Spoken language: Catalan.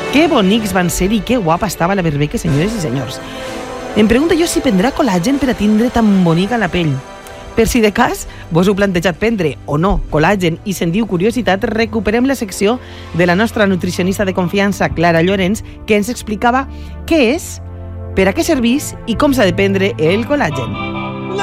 Que bonics van ser i que guapa estava la berbeca, senyores i senyors. Em pregunto jo si prendrà col·làgen per a tindre tan bonica la pell. Per si de cas vos heu plantejat prendre o no col·làgen i sentiu curiositat, recuperem la secció de la nostra nutricionista de confiança, Clara Llorenç, que ens explicava què és, per a què servís i com s'ha de prendre el col·làgen.